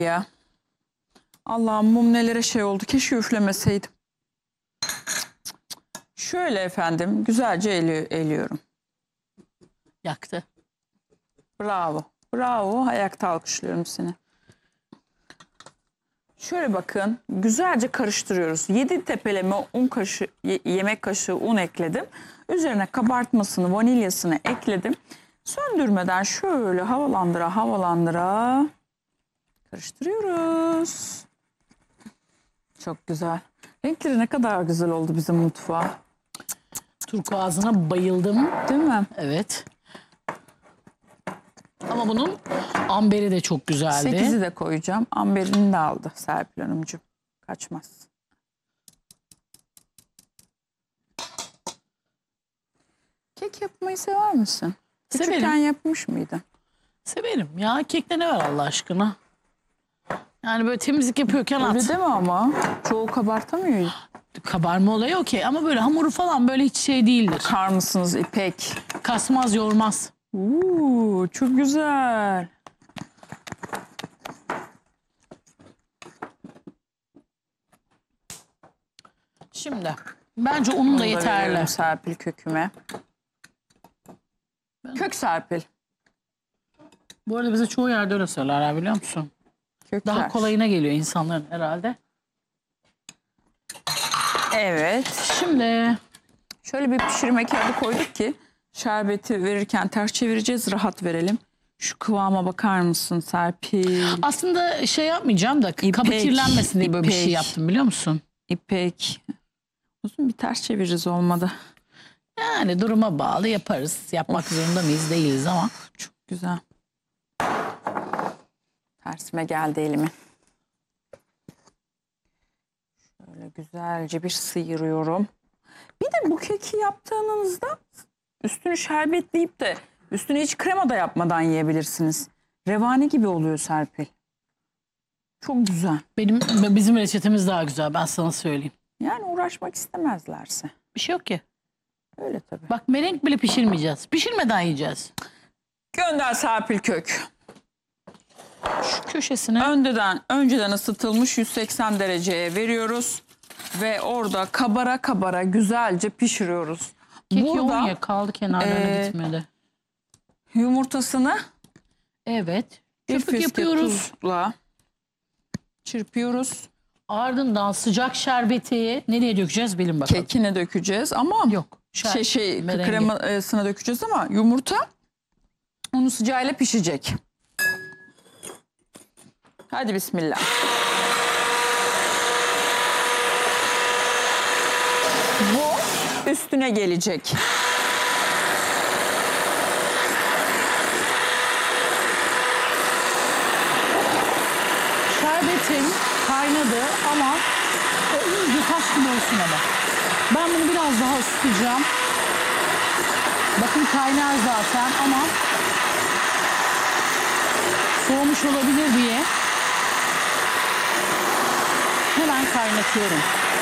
ya. Allah'ım mum nelere şey oldu. Keşke üflemeseydim. Şöyle efendim güzelce eliyorum. Yaktı. Bravo. Bravo. Ayakta alkışlıyorum seni. Şöyle bakın. Güzelce karıştırıyoruz. 7 tepeleme yemek kaşığı un ekledim. Üzerine kabartmasını, vanilyasını ekledim. Söndürmeden şöyle havalandıra karıştırıyoruz. Çok güzel. Renkleri ne kadar güzel oldu bizim mutfağa. Turkuazına bayıldım. Değil mi? Evet. Ama bunun amberi de çok güzeldi. 8'i de koyacağım. Amberini de aldı Serpil Hanımcığım. Kaçmaz. Kek yapmayı sever misin? Severim. Küçükken yapmış mıydın? Severim ya. Kekte ne var Allah aşkına? Yani böyle temizlik yapıyorken at. Öyle deme ama. Çoğu kabartamıyor. Kabarma olayı okey ama böyle hamuru falan böyle hiç şey değildir. Bakar mısınız İpek? Kasmaz, yormaz. Çok güzel. Şimdi bence unun da yeterli. Serpil köküme. Kök Serpil. Bu arada bize çoğu yerde öyle söylerler biliyor musun? Kökler. Daha kolayına geliyor insanların herhalde. Evet. Şimdi Şöyle bir pişirme kağıdı koyduk ki şerbeti verirken ters çevireceğiz, rahat verelim. Şu kıvama bakar mısın Serpil? aslında şey yapmayacağım da kabı İpek, kirlenmesin diye böyle bir şey İpek. yaptım biliyor musun? İpek. Uzun bir ters çeviririz olmadı. Yani duruma bağlı yaparız. Yapmak zorunda mıyız? Değiliz ama. Çok güzel. Tersime geldi elimin. Şöyle güzelce bir sıyırıyorum. Bir de bu keki yaptığınızda üstünü şerbetleyip de üstüne hiç krema da yapmadan yiyebilirsiniz. Revani gibi oluyor Serpil. Çok güzel. Bizim reçetemiz daha güzel, ben sana söyleyeyim. Yani uğraşmak istemezlerse. Bir şey yok ki. Öyle tabii. Bak merenk bile pişirmeyeceğiz. Pişirmeden yiyeceğiz. Gönder Serpil kök. Şu köşesine. Önceden ısıtılmış 180 dereceye veriyoruz. Ve orada kabara güzelce pişiriyoruz. Kek Burada yoğun ya, kaldı kenarlarına gitmedi. yumurtasını Evet. bir Köpük fiske yapıyoruz. tuzla çırpıyoruz. Ardından sıcak şerbeti nereye dökeceğiz bilin bakalım. Kekine dökeceğiz ama Yok. Merengi. kremasına dökeceğiz ama yumurta onun sıcağıyla pişecek. Hadi bismillah. Bu üstüne gelecek. Şerbetin kaynadı ama o iyice taş gibi olsun ama. Ben bunu biraz daha ısıtacağım. Bakın kaynar zaten ama soğumuş olabilir diye hemen kaynatıyorum.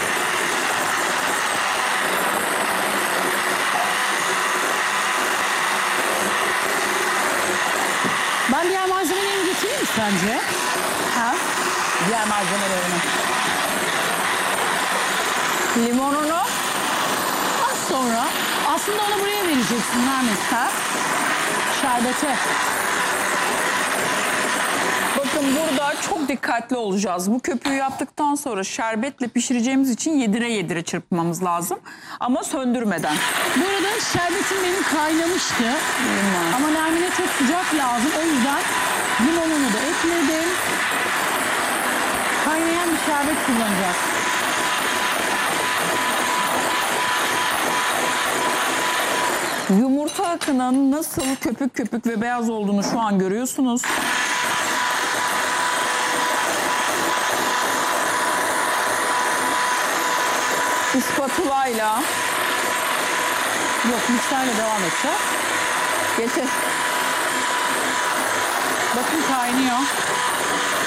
Ben diğer malzemeleri getireyim mi sence? Ha? Diğer malzemelerini. Limonunu Az sonra aslında onu buraya vereceksin Nermin. ha? Şerbete. Bakın burada çok dikkatli olacağız. Bu köpüğü yaptıktan sonra şerbetle pişireceğimiz için yedire çırpmamız lazım. Ama söndürmeden. Bu arada şerbetim benim kaynamıştı. Ama Nermin'e çok sıcak lazım. O yüzden limonunu da ekledim. Kaynayan bir şerbet kullanacağız. Yumurta akının nasıl köpük ve beyaz olduğunu şu an görüyorsunuz. İspatulayla Yok, mikserle devam edeceğiz. getir. Bakın kaynıyor.